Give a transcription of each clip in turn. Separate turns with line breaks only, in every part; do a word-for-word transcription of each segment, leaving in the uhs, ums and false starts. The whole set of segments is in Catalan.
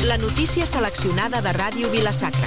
La notícia seleccionada de Ràdio Vila-sacra.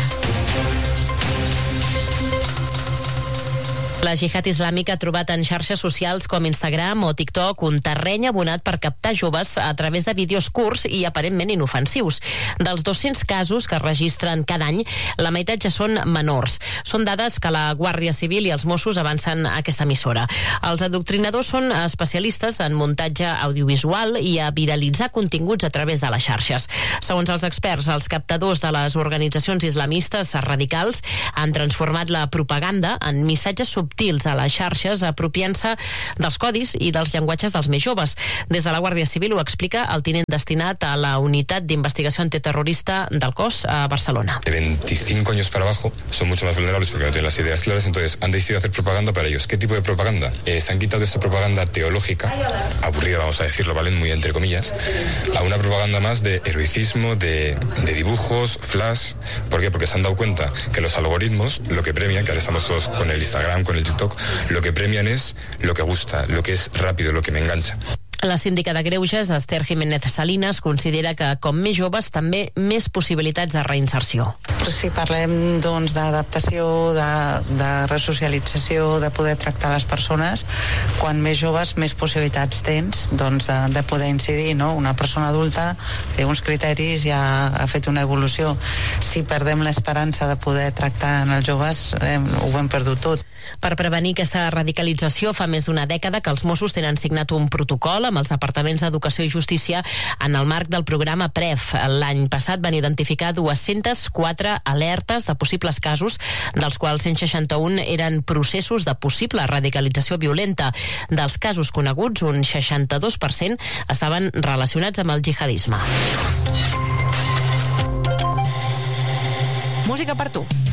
La jihad islàmica ha trobat en xarxes socials com Instagram o TikTok un terreny abonat per captar joves a través de vídeos curts i aparentment inofensius. Dels dos-cents casos que es registren cada any, la meitat ja són menors. Són dades que la Guàrdia Civil i els Mossos avancen a aquesta emissora. Els adoctrinadors són especialistes en muntatge audiovisual i a viralitzar continguts a través de les xarxes. Segons els experts, els captadors de les organitzacions islamistes radicals han transformat la propaganda en missatges subtils a les xarxes, apropiant-se dels codis i dels llenguatges dels més joves. Des de la Guàrdia Civil ho explica el tinent destinat a la Unitat d'Investigació Antiterrorista del cos a Barcelona.
De veinticinco años para abajo son mucho más vulnerables porque no tienen las ideas claras, entonces han decidido hacer propaganda para ellos. ¿Qué tipo de propaganda? Eh, se han quitado esta propaganda teológica, aburrida vamos a decirlo, ¿vale? Muy entre comillas, a una propaganda más de heroicismo, de, de dibujos, flash. ¿Por qué? Porque se han dado cuenta que los algoritmos lo que premian, que ahora estamos todos con el Instagram, con el TikTok, lo que premian es lo que gusta, lo que es rápido, lo que me engancha.
La síndica de Greuges, Esther Jiménez Salinas, considera que, com més joves, també més possibilitats de reinserció.
Si parlem doncs, d'adaptació, de, de resocialització, de poder tractar les persones, quan més joves, més possibilitats tens doncs, de, de poder incidir. No? Una persona adulta té uns criteris, ja ha fet una evolució. Si perdem l'esperança de poder tractar en els joves, eh, ho hem perdut tot.
Per prevenir aquesta radicalització, fa més d'una dècada que els Mossos tenen signat un protocol amb els departaments d'Educació i Justícia en el marc del programa P R E F. L'any passat van identificar dues-centes quatre alertes de possibles casos, dels quals cent seixanta-un eren processos de possible radicalització violenta. Dels casos coneguts, un seixanta-dos per cent estaven relacionats amb el jihadisme.
Música per tu.